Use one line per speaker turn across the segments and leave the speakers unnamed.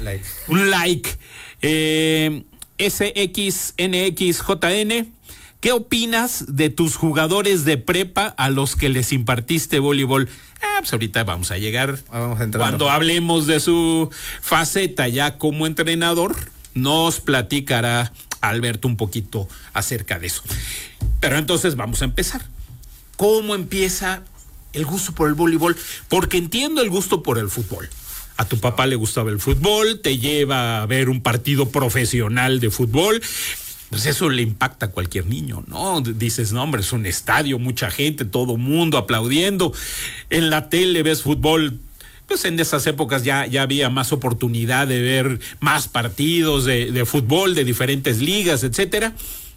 Un like. SXNXJN, ¿qué opinas de tus jugadores de prepa a los que les impartiste voleibol? Pues ahorita vamos a llegar. Cuando hablemos de su faceta ya como entrenador, nos platicará Alberto un poquito acerca de eso. Pero entonces vamos a empezar. ¿Cómo empieza el gusto por el voleibol? Porque entiendo el gusto por el fútbol. A tu papá le gustaba el fútbol, te lleva a ver un partido profesional de fútbol. Pues eso le impacta a cualquier niño, ¿no? Dices, no, hombre, es un estadio, mucha gente, todo mundo aplaudiendo. En la tele ves fútbol. Pues en esas épocas ya había más oportunidad de ver más partidos de fútbol, de diferentes ligas, etcétera.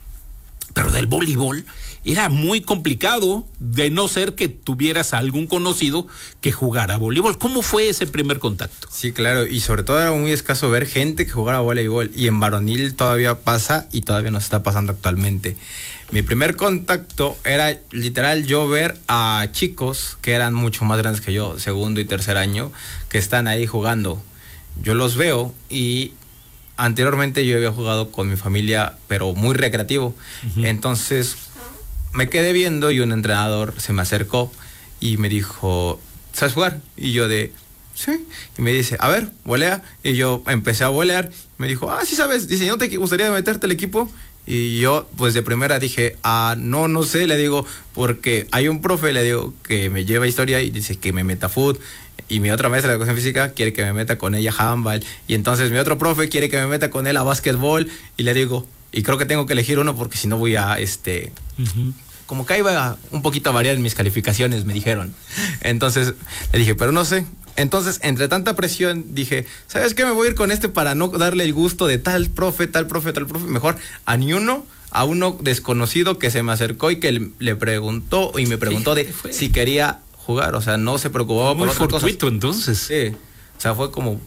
Pero del voleibol era muy complicado, de no ser que tuvieras a algún conocido que jugara voleibol. ¿Cómo fue ese primer contacto?
Sí, claro, y sobre todo era muy escaso ver gente que jugara voleibol, y en varonil todavía pasa y todavía nos está pasando actualmente. Mi primer contacto era literal yo ver a chicos que eran mucho más grandes que yo, segundo y tercer año, que están ahí jugando. Yo los veo y anteriormente yo había jugado con mi familia, pero muy recreativo. Uh-huh. Entonces me quedé viendo y un entrenador se me acercó y me dijo, ¿sabes jugar? Y yo sí. Y me dice, a ver, volea. Y yo empecé a volear. Me dijo, sí sabes. Dice, ¿no te gustaría meterte al equipo? Y yo, pues de primera dije, no sé, le digo, porque hay un profe, le digo, que me lleva historia y dice que me meta fútbol. Y mi otra maestra de educación física quiere que me meta con ella a handball. Y entonces mi otro profe quiere que me meta con él a básquetbol. Y le digo, y creo que tengo que elegir uno porque si no voy a, uh-huh. Como que iba un poquito a variar en mis calificaciones, me dijeron. Entonces le dije, pero no sé. Entonces, entre tanta presión, dije, ¿sabes qué? Me voy a ir con para no darle el gusto de tal profe. Mejor a uno desconocido que se me acercó y que le preguntó y me preguntó si quería jugar. O sea, no se preocupaba por otras cosas. Muy fortuito, entonces. Sí. O sea, fue como,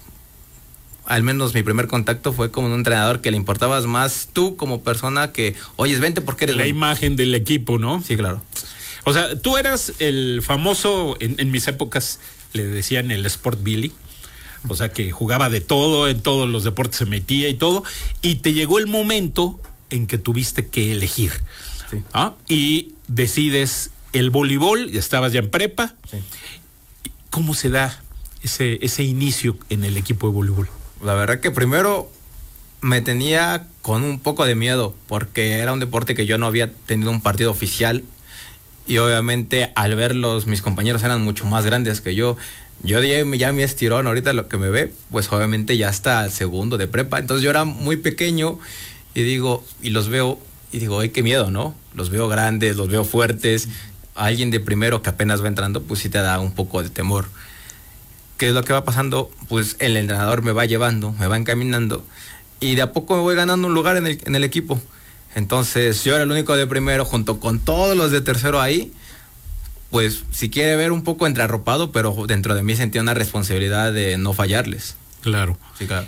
al menos mi primer contacto fue como un entrenador que le importabas más tú como persona que, oyes, vente porque eres
la imagen del equipo, ¿no?
Sí, claro.
O sea, tú eras el famoso, en mis épocas le decían el Sport Billy, o sea que jugaba de todo, en todos los deportes se metía y todo, y te llegó el momento en que tuviste que elegir. Sí. Y decides el voleibol, estabas ya en prepa. Sí. ¿Cómo se da ese inicio en el equipo de voleibol?
La verdad que primero me tenía con un poco de miedo, porque era un deporte que yo no había tenido un partido oficial. Y obviamente al verlos, mis compañeros eran mucho más grandes que yo. Yo ya mi estirón, ahorita lo que me ve, pues obviamente ya está al segundo de prepa. Entonces yo era muy pequeño y los veo y digo, ¡ay, qué miedo!, ¿no? Los veo grandes, los veo fuertes. Alguien de primero que apenas va entrando, pues sí te da un poco de temor. ¿Qué es lo que va pasando? Pues el entrenador me va llevando, me va encaminando y de a poco me voy ganando un lugar en el equipo. Entonces yo era el único de primero junto con todos los de tercero ahí. Pues si quiere ver un poco entrearropado, pero dentro de mí sentía una responsabilidad de no fallarles.
Claro.
Sí, claro.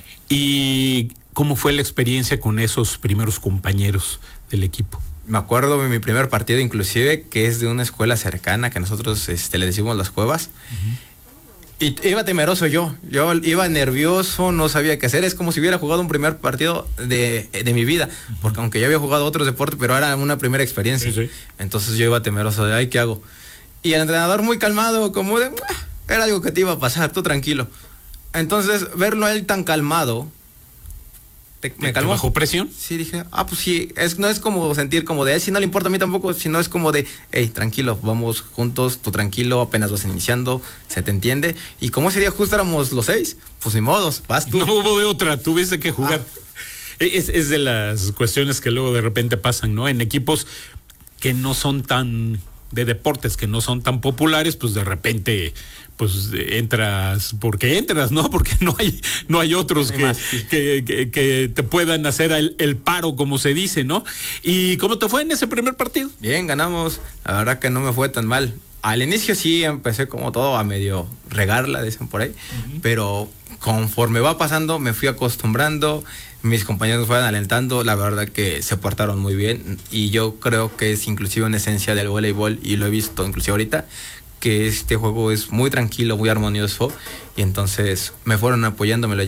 ¿Y cómo fue la experiencia con esos primeros compañeros del equipo?
Me acuerdo de mi primer partido inclusive, que es de una escuela cercana que nosotros le decimos Las Cuevas. Uh-huh. Y iba temeroso yo iba nervioso, no sabía qué hacer. Es como si hubiera jugado un primer partido de mi vida, porque aunque ya había jugado otros deportes, pero era una primera experiencia. Sí. Entonces yo iba temeroso de, ¿qué hago? Y el entrenador muy calmado, como de, era algo que te iba a pasar, tú tranquilo. Entonces verlo a él tan calmado, me calmó.
¿Bajo presión?
Sí, dije, pues sí, no es como sentir como de, si no le importa a mí tampoco, sino es como de, hey, tranquilo, vamos juntos, tú tranquilo, apenas vas iniciando, se te entiende. Y como ese día justo éramos los 6, pues ni modos, vas tú.
No hubo de otra, tuviste que jugar. Es de las cuestiones que luego de repente pasan, ¿no? En equipos que no son tan de deportes, que no son tan populares, pues de repente pues entras porque entras, ¿no? Porque no hay otros que te puedan hacer el paro, como se dice, ¿no? ¿Y cómo te fue en ese primer partido?
Bien, ganamos. La verdad que no me fue tan mal. Al inicio sí empecé como todo a medio regarla, dicen por ahí, uh-huh. Pero conforme va pasando me fui acostumbrando, mis compañeros fueron alentando, la verdad que se portaron muy bien y yo creo que es inclusive una esencia del voleibol y lo he visto inclusive ahorita, que este juego es muy tranquilo, muy armonioso y entonces me fueron apoyando, me lo